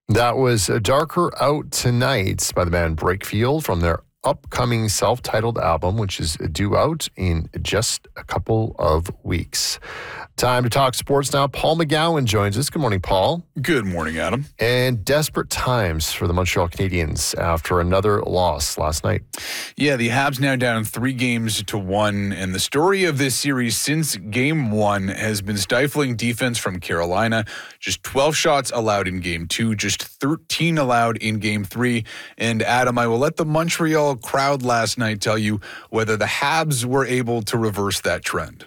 That was Darker Out Tonight by the band Breakfield from their upcoming self-titled album, which is due out in just a couple of weeks. Time to talk sports now. Paul McGowan joins us. Good morning, Paul. Good morning, Adam. And desperate times for the Montreal Canadiens after another loss last night. Yeah, the Habs now down 3-1, and the story of this series since Game 1 has been stifling defense from Carolina. Just 12 shots allowed in Game 2, just 13 allowed in Game 3. And Adam, I will let the Montreal crowd last night tell you whether the Habs were able to reverse that trend.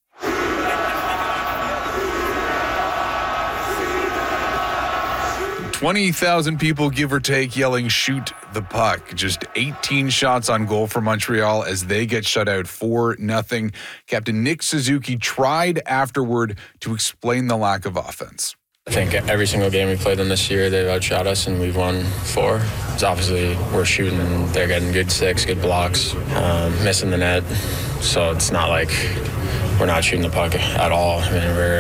20,000 people, give or take, yelling, "Shoot the puck." Just 18 shots on goal for Montreal as they get shut out 4-0. Captain Nick Suzuki tried afterward to explain the lack of offense. I think every single game we played them this year, they've outshot us, and we've won 4. It's obviously we're shooting, and they're getting good sticks, good blocks, missing the net. So it's not like we're not shooting the puck at all. I mean, we're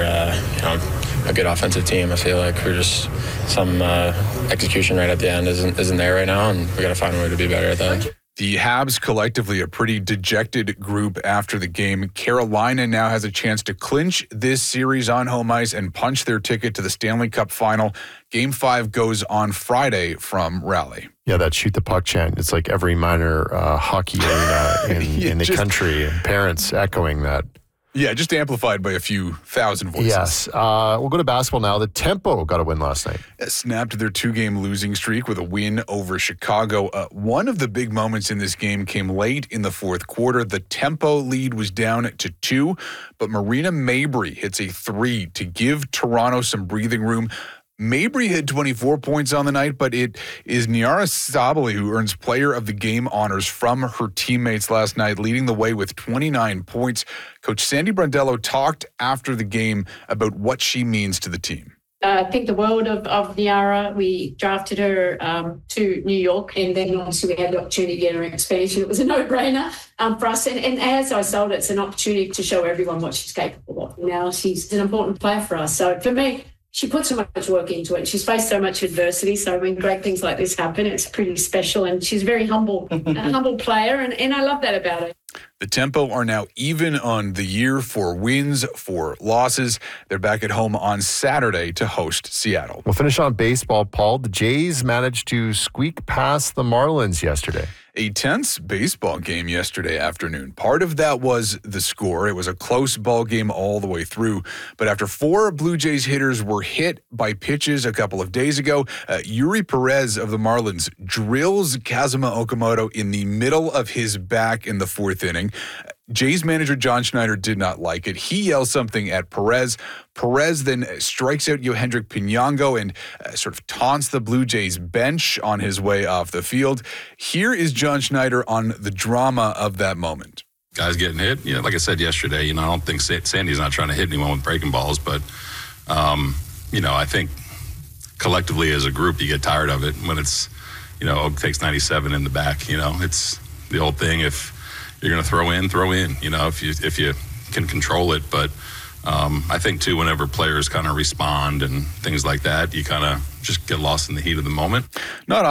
a good offensive team. I feel like we're just some execution right at the end isn't there right now, and we got to find a way to be better at that. The Habs collectively a pretty dejected group after the game. Carolina now has a chance to clinch this series on home ice and punch their ticket to the Stanley Cup final. Game 5 goes on Friday from Raleigh. Yeah, that shoot the puck chant. It's like every minor hockey arena in the country, and parents echoing that. Yeah, just amplified by a few thousand voices. Yes. We'll go to basketball now. The Tempo got a win last night. Snapped their 2-game losing streak with a win over Chicago. One of the big moments in this game came late in the fourth quarter. The Tempo lead was down to 2, but Marina Mabrey hits a 3 to give Toronto some breathing room. Mabrey had 24 points on the night, but it is Nyara Sabally who earns player of the game honors from her teammates last night, leading the way with 29 points. Coach Sandy Brondello talked after the game about what she means to the team. I think the world of Nyara. We drafted her to New York, and then obviously we had the opportunity to get her expansion. It was a no-brainer for us. And as I sold it, it's an opportunity to show everyone what she's capable of. Now she's an important player for us. So for me, she put so much work into it. She's faced so much adversity. So when great things like this happen, it's pretty special. And she's very humble, a humble player. And I love that about her. The Tempo are now even on the year for wins, for losses. They're back at home on Saturday to host Seattle. We'll finish on baseball, Paul. The Jays managed to squeak past the Marlins yesterday. A tense baseball game yesterday afternoon. Part of that was the score. It was a close ball game all the way through. But after 4 Blue Jays hitters were hit by pitches a couple of days ago, Yuri Perez of the Marlins drills Kazuma Okamoto in the middle of his back in the 4th inning. Jays manager John Schneider did not like it. He yells something at Perez. Perez then strikes out Yohendrick Pinango and sort of taunts the Blue Jays bench on his way off the field. Here is John Schneider on the drama of that moment. Guys getting hit. Yeah, like I said yesterday, I don't think Sandy's not trying to hit anyone with breaking balls, but, I think collectively as a group, you get tired of it when it's, Oak takes 97 in the back. It's the old thing. If you're going to throw in, if you can control it. But I think, too, whenever players kind of respond and things like that, you kind of just get lost in the heat of the moment. Not